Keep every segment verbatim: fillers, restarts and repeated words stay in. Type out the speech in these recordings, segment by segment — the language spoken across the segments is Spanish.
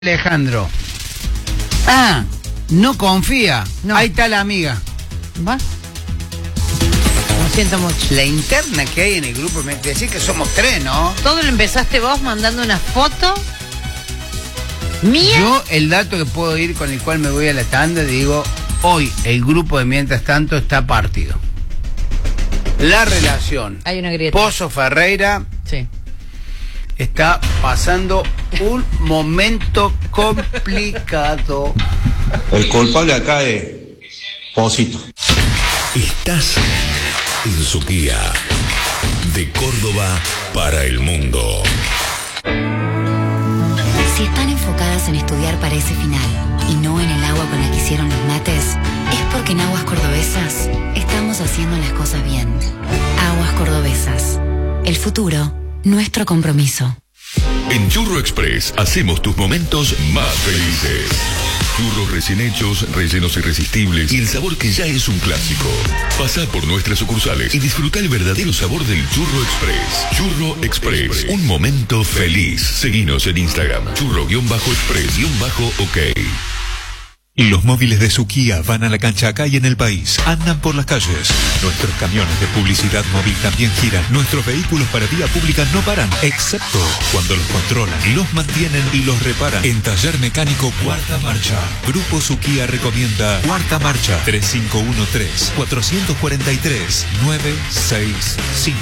Alejandro. Ah, no confía. No. Ahí está la amiga. ¿Va? Lo siento mucho. La interna que hay en el grupo, me decís que somos tres, ¿no? Todo lo empezaste vos mandando una foto mía. Yo el dato que puedo ir con el cual me voy a la tanda, digo, hoy el grupo de Mientras Tanto está partido. La relación Hay una grieta. Pozo Ferreira Sí. está pasando un momento complicado. El culpable acá es Pocito. Estás en su guía de Córdoba para el mundo. Si están enfocadas en estudiar para ese final y no en el agua con la que hicieron los mates, es porque en Aguas Cordobesas estamos haciendo las cosas bien. Aguas Cordobesas. El futuro, nuestro compromiso. En Churro Express hacemos tus momentos más felices. Churros recién hechos, rellenos irresistibles y el sabor que ya es un clásico. Pasá por nuestras sucursales y disfruta el verdadero sabor del Churro Express. Churro Express, un momento feliz. Seguinos en Instagram, churro-express-ok. Los móviles de Suquía van a la cancha acá y en el país. Andan por las calles. Nuestros camiones de publicidad móvil también giran. Nuestros vehículos para vía pública no paran, excepto cuando los controlan, los mantienen y los reparan. En Taller Mecánico Cuarta Marcha, Grupo Suquía recomienda Cuarta Marcha tres cinco uno tres, cuatro cuatro tres, nueve seis cinco.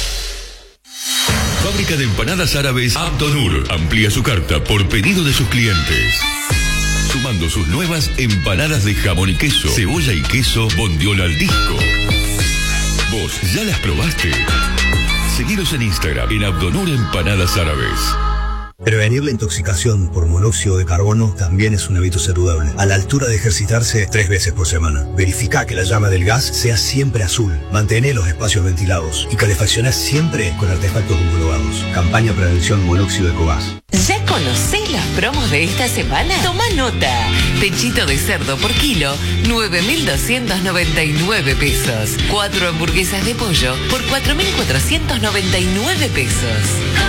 Fábrica de empanadas árabes Abdonur amplía su carta por pedido de sus clientes, sumando sus nuevas empanadas de jamón y queso, cebolla y queso, bondiola al disco. ¿Vos ya las probaste? Seguiros en Instagram en Abdonur Empanadas Árabes. Prevenir la intoxicación por monóxido de carbono también es un hábito saludable. A la altura de ejercitarse tres veces por semana. Verifica que la llama del gas sea siempre azul. Mantén los espacios ventilados y calefacciona siempre con artefactos homologados. Campaña Prevención Monóxido de Cobás. ¿Ya conocés las promos de esta semana? Toma nota. Pechito de cerdo por kilo, nueve mil doscientos noventa y nueve pesos. Cuatro hamburguesas de pollo por cuatro mil cuatrocientos noventa y nueve pesos.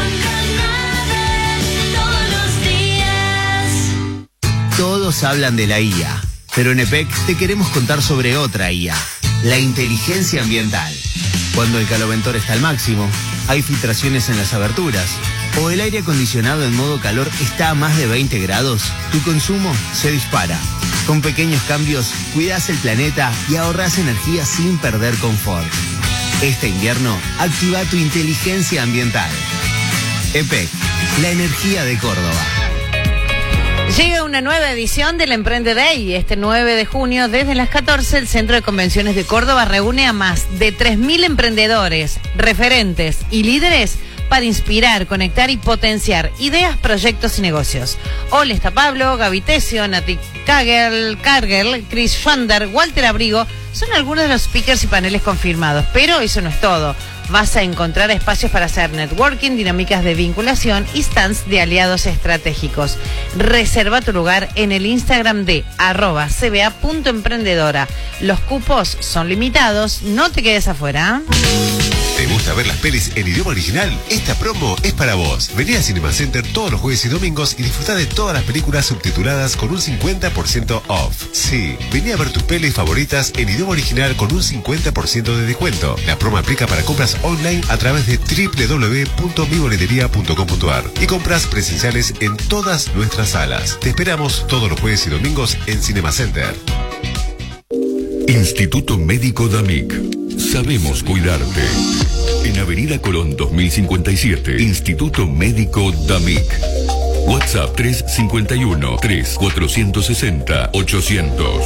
Todos hablan de la I A, pero en E P E C te queremos contar sobre otra I A, la inteligencia ambiental. Cuando el caloventor está al máximo, hay filtraciones en las aberturas, o el aire acondicionado en modo calor está a más de veinte grados, tu consumo se dispara. Con pequeños cambios, cuidás el planeta y ahorrás energía sin perder confort. Este invierno, activa tu inteligencia ambiental. E P E C, la energía de Córdoba. Llega una nueva edición del Emprende Day. Este nueve de junio, desde las catorce, el Centro de Convenciones de Córdoba reúne a más de tres mil emprendedores, referentes y líderes para inspirar, conectar y potenciar ideas, proyectos y negocios. Hoy está Pablo, Gaby Tesio, Nati Kagel, Cargel, Chris Schwander, Walter Abrigo. Son algunos de los speakers y paneles confirmados, pero eso no es todo. Vas a encontrar espacios para hacer networking, dinámicas de vinculación y stands de aliados estratégicos. Reserva tu lugar en el Instagram de arroba cba.emprendedora. Los cupos son limitados, no te quedes afuera. ¿Te gusta ver las pelis en idioma original? Esta promo es para vos. Vení a Cinema Center todos los jueves y domingos y disfrutá de todas las películas subtituladas con un cincuenta por ciento off. Sí, vení a ver tus pelis favoritas en idioma original con un cincuenta por ciento de descuento. La promo aplica para compras online a través de doble u doble u doble u punto mi boletería punto com punto ar y compras presenciales en todas nuestras salas. Te esperamos todos los jueves y domingos en Cinema Center. Instituto Médico DAMIC. Sabemos cuidarte. En Avenida Colón dos mil cincuenta y siete, Instituto Médico DAMIC. WhatsApp tres cinco uno, tres cuatro seis cero, ochocientos.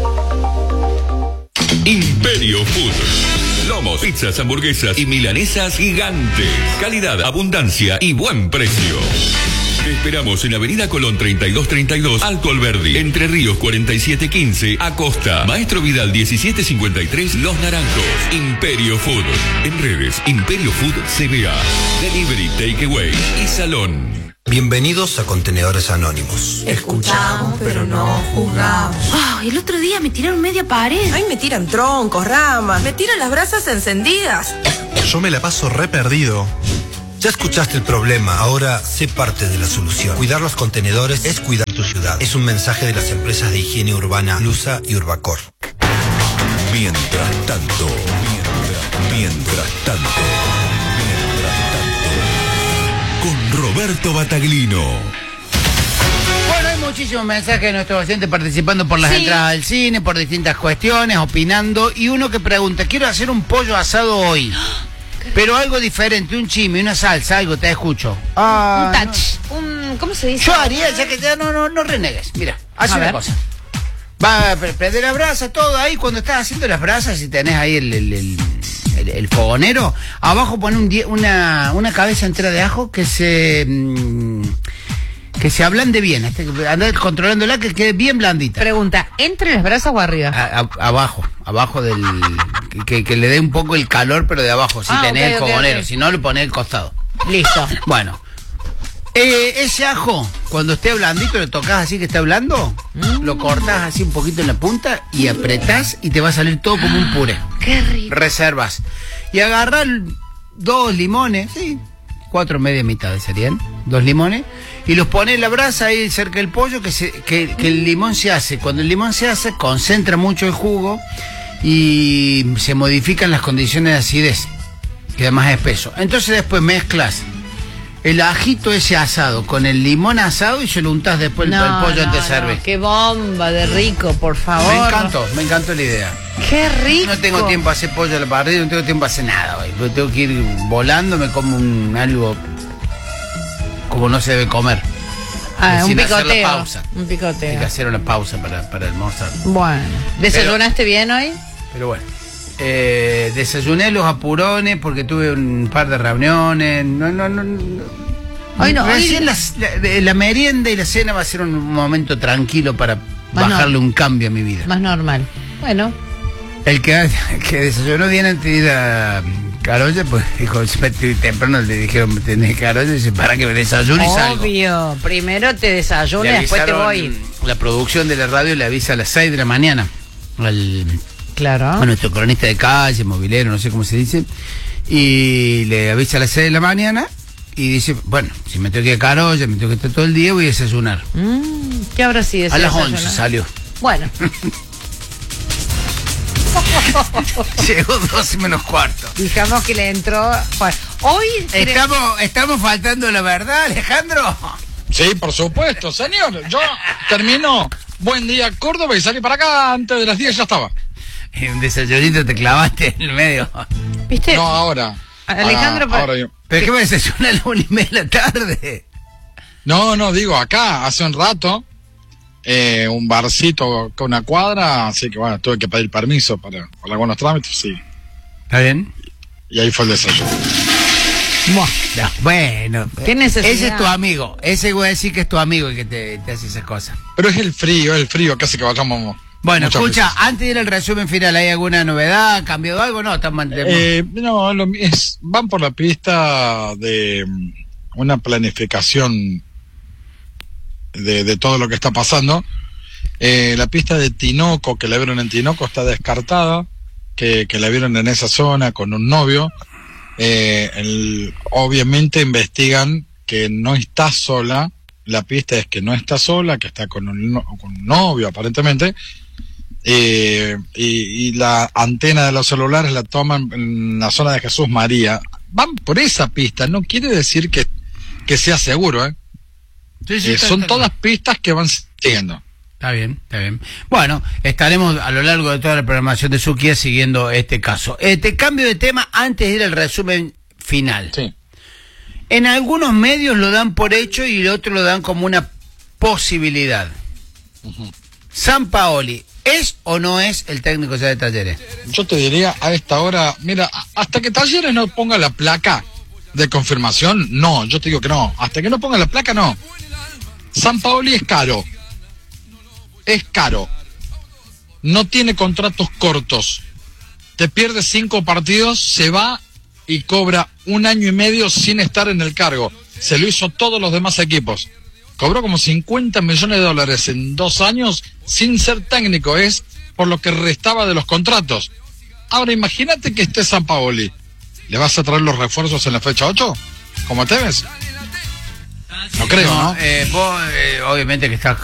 Imperio Food. Lomos, pizzas, hamburguesas y milanesas gigantes. Calidad, abundancia y buen precio. Te esperamos en Avenida Colón treinta y dos treinta y dos, Alto Alberdi, Entre Ríos cuarenta y siete quince, Acosta, Maestro Vidal diecisiete cincuenta y tres, Los Naranjos. Imperio Food. En redes, Imperio Food C B A. Delivery, Takeaway y Salón. Bienvenidos a Contenedores Anónimos. Escuchamos, pero no juzgamos. Oh, el otro día me tiraron media pared. Ay, me tiran troncos, ramas, me tiran las brasas encendidas. Yo me la paso re perdido. Ya escuchaste el problema, ahora sé parte de la solución. Cuidar los contenedores es cuidar tu ciudad. Es un mensaje de las empresas de higiene urbana Lusa y Urbacor. Mientras tanto, mientras, mientras tanto, mientras tanto, con Roberto Bataglino. Bueno, hay muchísimos mensajes de nuestros pacientes participando por las Sí. entradas al cine, por distintas cuestiones, opinando. Y uno que pregunta, quiero hacer un pollo asado hoy, pero algo diferente, un chimi, una salsa, algo, te escucho. Ah, un touch. Un, ¿Cómo se dice? Yo haría, ya que ya no, no, no renegues. Mira, haz A una ver. cosa. Va a pre- prender la brasa, todo ahí. Cuando estás haciendo las brasas y tenés ahí el, el, el, el- el fogonero, abajo pone un die- una, una cabeza entera de ajo que se mm, que se ablande bien. Este, andar controlándola que quede bien blandita. Pregunta, ¿entre las brasas o arriba? A- a- abajo, abajo del... Que, que le dé un poco el calor, pero de abajo, si Ah, tenés ok, el ok, fogonero. ok. Si no, lo ponés al costado. Listo. Bueno. Eh, ese ajo, cuando esté blandito, lo tocas así que está blando, Mm. lo cortás así un poquito en la punta y apretás y te va a salir todo como un puré. Qué rico. Reservas. Y agarrás dos limones, sí, cuatro media mitades serían, dos limones, y los pones en la brasa ahí cerca del pollo, que, se, que, que el limón se hace. Cuando el limón se hace, concentra mucho el jugo y se modifican las condiciones de acidez, queda más espeso. Entonces después mezclas el ajito ese asado con el limón asado y se lo untás después el, el pollo antes de servir. Qué bomba de rico, por favor. Me encantó, me encantó la idea. Qué rico. No tengo tiempo a hacer pollo a la parrilla, no tengo tiempo a hacer nada hoy. Porque tengo que ir volando, me como un, algo como no se debe comer. Ah, un Sin hacer la picoteo. pausa. Un Hay que picoteo. hacer una pausa para, para almorzar. Bueno. ¿Desayunaste bien hoy? Pero bueno. Eh, desayuné los apurones porque tuve un par de reuniones. No, no, no. no. Hoy no, Recién hoy- las- la, la merienda y la cena va a ser un momento tranquilo para Más bajarle no- un cambio a mi vida. Más normal. Bueno. El que, que desayunó bien antes de ir a Carolla, pues dijo, temprano le dijeron, tenés Carolla, y dice, para que me desayune y salgo. Obvio. Primero te desayunas, Le después te avisaron, voy. La producción de la radio le avisa a las seis de la mañana al, Claro. a nuestro cronista de calle, movilero, no sé cómo se dice, y le avisa a las seis de la mañana y dice, bueno, si me tengo que ir a Carolla, me tengo que estar todo el día, voy a desayunar. Mm, ¿Qué habrá sido ese A las desayuno? once salió. Bueno. Llegó doce menos cuarto. Digamos que le entró. Bueno, hoy. creo- Estamos, estamos faltando la verdad, Alejandro. Sí, por supuesto, señor. Yo termino Buen Día Córdoba y salí para acá antes de las diez, ya estaba. Un desayunito te clavaste en el medio. ¿Viste? No, ahora. Alejandro, Ahora, ahora yo. ¿Pero qué me desayuna a la una y media de la tarde? No, no, digo, acá, hace un rato, eh, un barcito con una cuadra, así que bueno, tuve que pedir permiso para, para algunos trámites, sí. ¿Está bien? Y ahí fue el desayuno. No, bueno, ¿Qué necesidad? ese es tu amigo. Ese voy a decir que es tu amigo el que te, te hace esas cosas. Pero es el frío, es el frío que hace que vayamos. Bueno, muchas escucha, veces. antes de ir al resumen final, ¿hay alguna novedad? ¿Cambiado algo? No, están manteniendo. Eh, no, lo, es, van por la pista de mm, una planificación de, de todo lo que está pasando. Eh, la pista de Tinoco, que la vieron en Tinoco, está descartada, que, que la vieron en esa zona con un novio. Eh, el- obviamente investigan que no está sola, la pista es que no está sola, que está con un, no- con un novio aparentemente. Eh, y, y la antena de los celulares la toman en la zona de Jesús María. Van por esa pista, no quiere decir que, que sea seguro, ¿eh? Sí, sí, Eh, está- son está- todas pistas que van siguiendo. Está bien, está bien. Bueno, estaremos a lo largo de toda la programación de Suquía siguiendo este caso. Este cambio de tema antes de ir al resumen final. Sí. En algunos medios lo dan por hecho y el otro lo dan como una posibilidad. Sampaoli, ¿es o no es el técnico ya de Talleres? Yo te diría a esta hora, mira, a- hasta que Talleres no ponga la placa de confirmación, no, yo te digo que no. Hasta que no ponga la placa, no. Sampaoli es caro. Es caro. No tiene contratos cortos. Te pierde cinco partidos, se va y cobra un año y medio sin estar en el cargo. Se lo hizo todos los demás equipos. Cobró como cincuenta millones de dólares en dos años sin ser técnico. Es por lo que restaba de los contratos. Ahora imagínate que esté Sampaoli. ¿Le vas a traer los refuerzos en la fecha ocho? como Tevez. No creo, ¿no? Eh, vos, eh, obviamente que estás